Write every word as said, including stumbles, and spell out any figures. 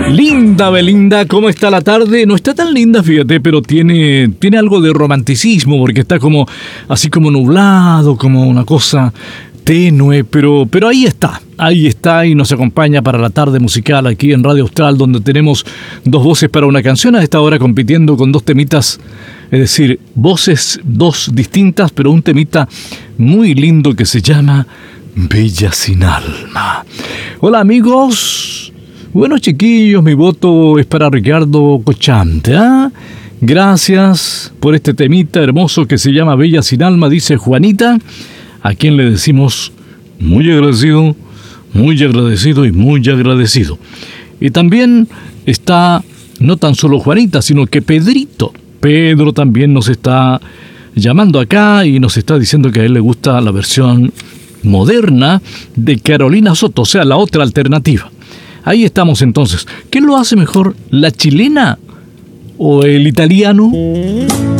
Linda Belinda, ¿cómo está la tarde? No está tan linda, fíjate, pero tiene, tiene algo de romanticismo, porque está como así como nublado, como una cosa tenue, pero, pero ahí está, ahí está y nos acompaña para la tarde musical aquí en Radio Austral, donde tenemos dos voces para una canción a esta hora compitiendo con dos temitas, es decir, voces dos distintas, pero un temita muy lindo que se llama Bella sin alma. Hola amigos. Bueno, chiquillos, mi voto es para Ricardo Cochante, ¿ah? Gracias por este temita hermoso que se llama Bella sin alma, dice Juanita, a quien le decimos muy agradecido, muy agradecido y muy agradecido. Y también está no tan solo Juanita, sino que Pedrito. Pedro también nos está llamando acá y nos está diciendo que a él le gusta la versión moderna de Carolina Soto, o sea, la otra alternativa. Ahí estamos entonces. ¿Quién lo hace mejor, la chilena o el italiano?